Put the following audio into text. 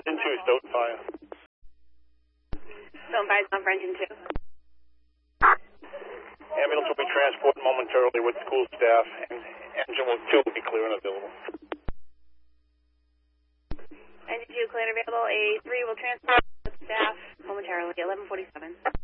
engine 2, Stoughton Fire. Stoughton Fire is on for engine 2. Ambulance will be transported momentarily with school staff, and engine 2 will be clear and available. Engine 2 clear and available. A3 will transport with staff momentarily. 11:47.